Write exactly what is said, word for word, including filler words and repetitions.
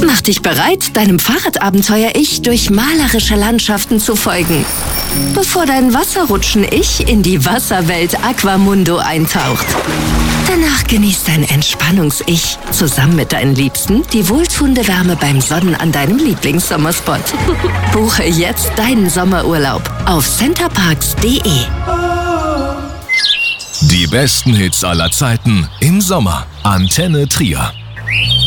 Mach dich bereit, deinem Fahrradabenteuer-Ich durch malerische Landschaften zu folgen, bevor dein Wasserrutschen-Ich in die Wasserwelt Aquamundo eintaucht. Danach genießt dein Entspannungs-Ich zusammen mit deinen Liebsten die wohltuende Wärme beim Sonnen an deinem Lieblingssommerspot. Buche jetzt deinen Sommerurlaub auf centerparks punkt de. Die besten Hits aller Zeiten im Sommer. Antenne Trier.